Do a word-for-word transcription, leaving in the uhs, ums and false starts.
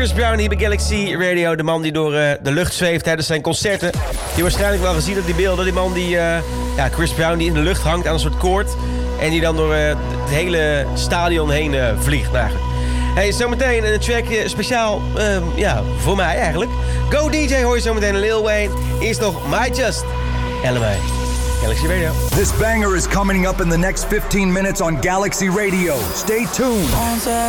Chris Brown hier bij Galaxy Radio. De man die door uh, de lucht zweeft tijdens zijn concerten. Die waarschijnlijk wel gezien op die beelden. Die man die, uh, ja, Chris Brown die in de lucht hangt aan een soort koord. En die dan door uh, het hele stadion heen uh, vliegt. Nou, hey, zometeen een track uh, speciaal uh, ja, voor mij eigenlijk. Go D J hoor je zometeen Lil Wayne. Eerst nog My Just. L M A. Galaxy Radio. This banger is coming up in the next fifteen minutes on Galaxy Radio. Stay tuned.